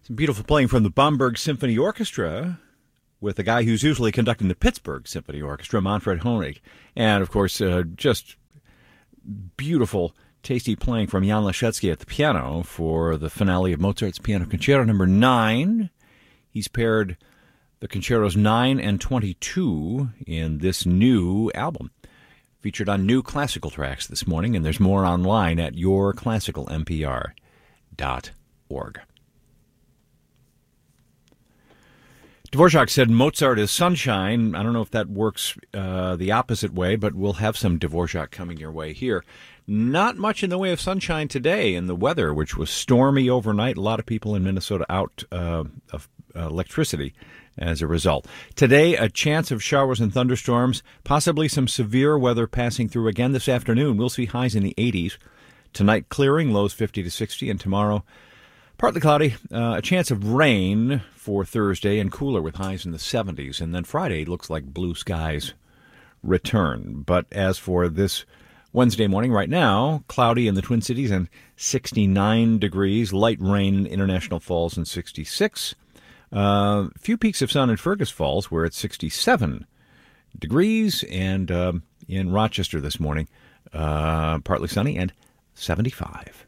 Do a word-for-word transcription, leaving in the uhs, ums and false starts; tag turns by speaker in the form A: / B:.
A: Some beautiful playing from the Bamberg Symphony Orchestra with the guy who's usually conducting the Pittsburgh Symphony Orchestra, Manfred Honig. And, of course, uh, just beautiful, tasty playing from Jan Leschetski at the piano for the finale of Mozart's Piano Concerto number nine. He's paired the concertos nine and twenty-two in this new album, featured on New Classical Tracks this morning, and there's more online at your classical m p r dot org. Dvorak said Mozart is sunshine. I don't know if that works uh, the opposite way, but we'll have some Dvorak coming your way here. Not much in the way of sunshine today, and the weather, which was stormy overnight. A lot of people in Minnesota out uh, of uh, electricity as a result. Today, a chance of showers and thunderstorms, possibly some severe weather passing through again this afternoon. We'll see highs in the eighties. Tonight, clearing, lows fifty to sixty, and tomorrow, partly cloudy, uh, a chance of rain for Thursday and cooler with highs in the seventies. And then Friday looks like blue skies return. But as for this Wednesday morning, right now, cloudy in the Twin Cities and sixty-nine degrees, light rain in International Falls and sixty-six. A uh, few peaks of sun in Fergus Falls, where it's sixty-seven degrees. And uh, in Rochester this morning, uh, partly sunny and seventy-five.